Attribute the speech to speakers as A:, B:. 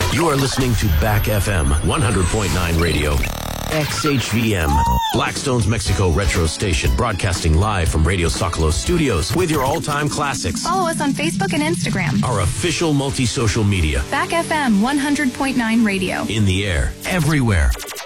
A: You are listening to Back FM 100.9 radio. XHVM, Blackstone's Mexico retro station, broadcasting live from Radio Socolos studios with your all-time classics.
B: Follow us on Facebook and Instagram.
A: Our official multi-social media.
B: Back FM 100.9 radio.
A: In the air, everywhere.